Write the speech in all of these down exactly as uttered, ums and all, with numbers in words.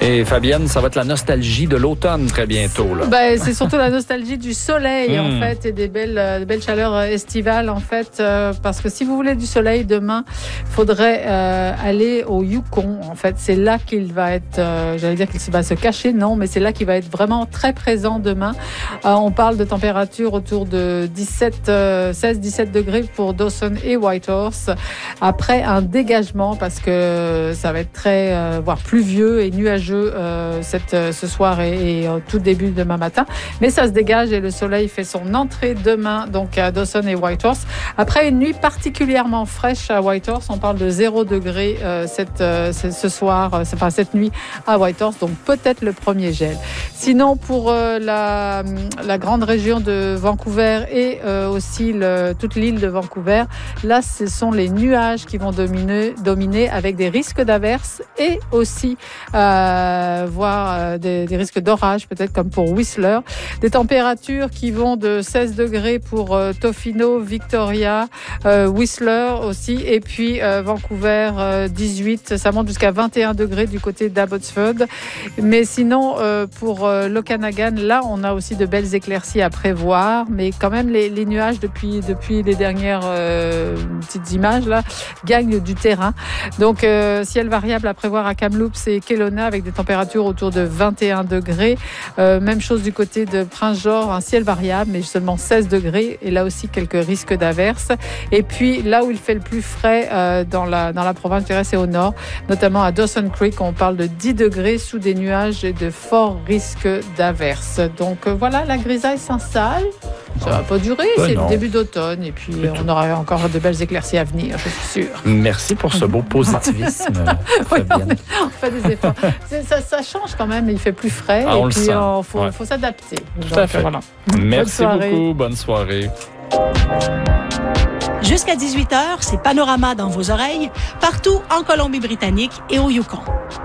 Et Fabienne, ça va être la nostalgie de l'automne très bientôt. Là. Ben, c'est surtout la nostalgie du soleil, mmh. en fait, et des belles, euh, des belles chaleurs estivales, en fait, euh, parce que si vous voulez du soleil demain, il faudrait euh, aller au Yukon. En fait, c'est là qu'il va être, euh, j'allais dire qu'il va se cacher, non, mais c'est là qu'il va être vraiment très présent demain. Euh, on parle de température autour de dix-sept, euh, seize dix-sept degrés pour Dawson et Whitehorse, après un dégagement, parce que ça va être très, euh, voire pluvieux et nuageux euh, cette, euh, ce soir et, et euh, tout début demain matin. Mais ça se dégage et le soleil fait son entrée demain, donc à Dawson et Whitehorse. Après une nuit particulièrement fraîche à Whitehorse, on parle de zéro degré euh, cette, euh, ce soir, euh, enfin cette nuit à Whitehorse, donc peut-être le premier gel. Sinon, pour euh, la, la grande région de Vancouver et euh, aussi le, toute l'île de Vancouver, là, ce sont les nuages qui vont dominer, dominer avec des risques d'averses et aussi euh, voire euh, des, des risques d'orage, peut-être comme pour Whistler. Des températures qui vont de seize degrés pour euh, Tofino, Victoria, euh, Whistler aussi, et puis euh, Vancouver euh, dix-huit, ça monte jusqu'à vingt et un degrés du côté d'Abbotsford. Mais sinon, euh, pour euh, l'Okanagan, là, on a aussi de belles éclaircies à prévoir, mais quand même, les, les nuages, depuis, depuis les dernières euh, petites images, là, gagnent du terrain. Donc, euh, ciel variable à prévoir à Kamloops et Kelowna, avec des températures autour de vingt et un degrés. Euh, même chose du côté de Prince-George, un ciel variable, mais seulement seize degrés, et là aussi quelques risques d'averses. Et puis, là où il fait le plus frais euh, dans, la, dans la province, je dirais, c'est au nord, notamment à Dawson Creek, on parle de dix degrés sous des nuages et de forts risques d'averses. Donc euh, voilà, la grisaille s'installe. Ça va pas durer, ben c'est non. le début d'automne, et puis c'est on tout. aura encore de belles éclaircies à venir, je suis sûre. Merci pour ce beau positivisme, oui, on, est, on fait des efforts. Ça, ça change quand même, il fait plus frais, ah, et puis il faut, ouais. faut s'adapter. Tout Donc, à fait. Voilà. Merci bonne beaucoup, bonne soirée. Jusqu'à dix-huit heures, c'est Panorama dans vos oreilles, partout en Colombie-Britannique et au Yukon.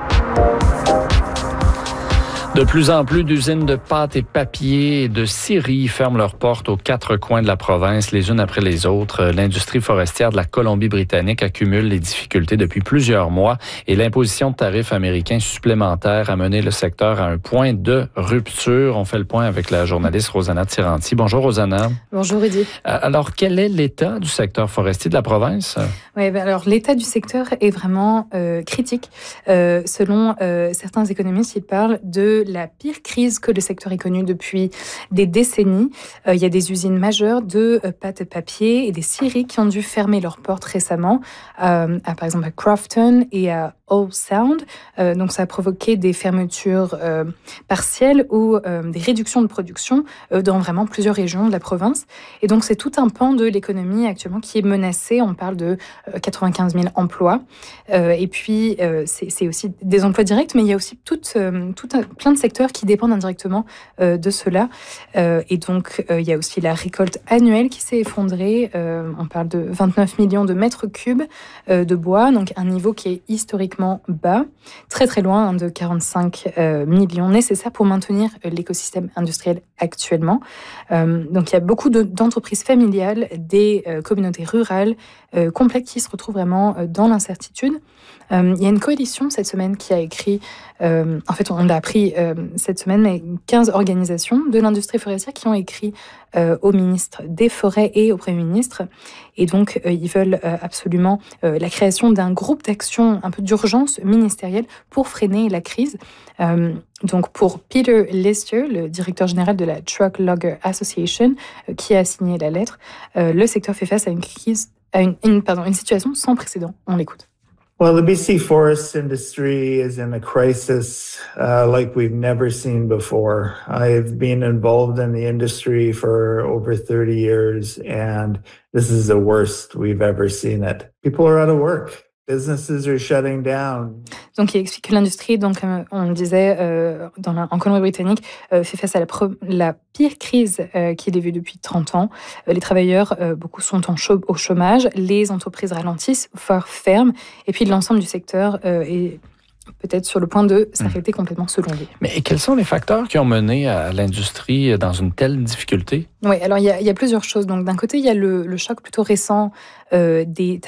De plus en plus d'usines de pâtes et papier et de scieries ferment leurs portes aux quatre coins de la province, les unes après les autres. L'industrie forestière de la Colombie-Britannique accumule les difficultés depuis plusieurs mois et l'imposition de tarifs américains supplémentaires a mené le secteur à un point de rupture. On fait le point avec la journaliste Rosanna Tiranti. Bonjour Rosanna. Bonjour Rudy. Alors, quel est l'état du secteur forestier de la province? Oui, ben alors l'état du secteur est vraiment euh, critique. Euh, selon euh, certains économistes, ils parlent de la pire crise que le secteur ait connue depuis des décennies. Euh, il y a des usines majeures de euh, pâte et papier et des scieries qui ont dû fermer leurs portes récemment, euh, à, par exemple à Crofton et à Old Sound. Euh, donc ça a provoqué des fermetures euh, partielles ou euh, des réductions de production euh, dans vraiment plusieurs régions de la province. Et donc c'est tout un pan de l'économie actuellement qui est menacé. On parle de euh, quatre-vingt-quinze mille emplois. Euh, et puis euh, c'est, c'est aussi des emplois directs, mais il y a aussi tout, euh, tout un, plein de secteurs qui dépendent indirectement euh, de cela. Euh, et donc euh, il y a aussi la récolte annuelle qui s'est effondrée. Euh, on parle de vingt-neuf millions de mètres cubes euh, de bois, donc un niveau qui est historiquement bas, très très loin hein, de quarante-cinq euh, millions nécessaires pour maintenir euh, l'écosystème industriel actuellement. Euh, donc il y a beaucoup de, d'entreprises familiales, des euh, communautés rurales euh, complètes qui se retrouvent vraiment euh, dans l'incertitude. Euh, il y a une coalition cette semaine qui a écrit, euh, en fait on l'a appris euh, cette semaine, mais quinze organisations de l'industrie forestière qui ont écrit euh, au ministre des Forêts et au Premier ministre. Et donc euh, ils veulent euh, absolument euh, la création d'un groupe d'action un peu d'urgence ministérielle pour freiner la crise. Euh, donc pour Peter Lister, le directeur général de la Truck Logger Association, euh, qui a signé la lettre, euh, le secteur fait face à une crise, à une, une, pardon, une situation sans précédent. On l'écoute. Well, the B C forest industry is in a crisis uh, like we've never seen before. I've been involved in the industry for over thirty years, and this is the worst we've ever seen it. People are out of work. Businesses are shutting down. Donc, il explique que l'industrie, donc, comme on le disait, euh, dans la, en Colombie-Britannique, euh, fait face à la, pro, la pire crise euh, qu'il ait vue depuis trente ans. Euh, les travailleurs, euh, beaucoup sont en chau- au chômage, les entreprises ralentissent, voire ferment, et puis l'ensemble du secteur euh, est peut-être sur le point de s'arrêter mmh. complètement selon lui. Mais quels sont les facteurs qui ont mené à l'industrie dans une telle difficulté? Oui, alors il y a, il y a plusieurs choses. Donc d'un côté, il y a le, le choc plutôt récent euh, des